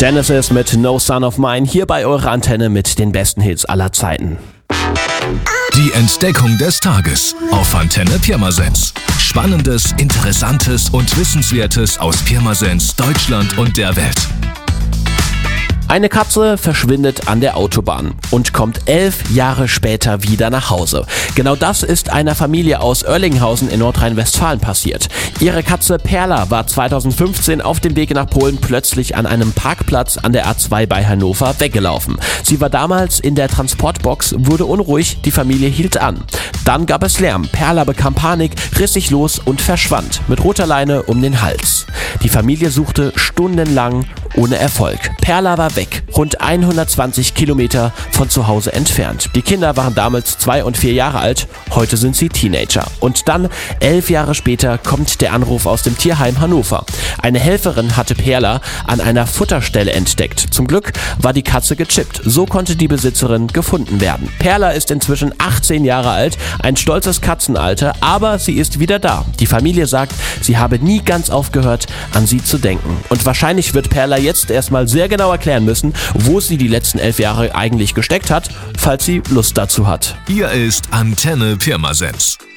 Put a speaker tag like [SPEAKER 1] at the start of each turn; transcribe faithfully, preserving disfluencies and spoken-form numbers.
[SPEAKER 1] Genesis mit No Son of Mine, hier bei eurer Antenne mit den besten Hits aller Zeiten.
[SPEAKER 2] Die Entdeckung des Tages auf Antenne Pirmasens. Spannendes, Interessantes und Wissenswertes aus Pirmasens, Deutschland und der Welt.
[SPEAKER 1] Eine Katze verschwindet an der Autobahn und kommt elf Jahre später wieder nach Hause. Genau das ist einer Familie aus Oerlinghausen in Nordrhein-Westfalen passiert. Ihre Katze Perla war zweitausendfünfzehn auf dem Weg nach Polen plötzlich an einem Parkplatz an der A zwei bei Hannover weggelaufen. Sie war damals in der Transportbox, wurde unruhig, die Familie hielt an. Dann gab es Lärm, Perla bekam Panik, riss sich los und verschwand mit roter Leine um den Hals. Die Familie suchte stundenlang ohne Erfolg. Perla war weg, rund hundertzwanzig Kilometer von zu Hause entfernt. Die Kinder waren damals zwei und vier Jahre alt, heute sind sie Teenager. Und dann, elf Jahre später, kommt der Anruf aus dem Tierheim Hannover. Eine Helferin hatte Perla an einer Futterstelle entdeckt. Zum Glück war die Katze gechippt. So konnte die Besitzerin gefunden werden. Perla ist inzwischen achtzehn Jahre alt, ein stolzes Katzenalter, aber sie ist wieder da. Die Familie sagt, sie habe nie ganz aufgehört, an sie zu denken. Und wahrscheinlich wird Perla jetzt erstmal sehr genau erklären müssen, wo sie die letzten elf Jahre eigentlich gesteckt hat, falls sie Lust dazu hat.
[SPEAKER 2] Hier ist Antenne Pirmasens.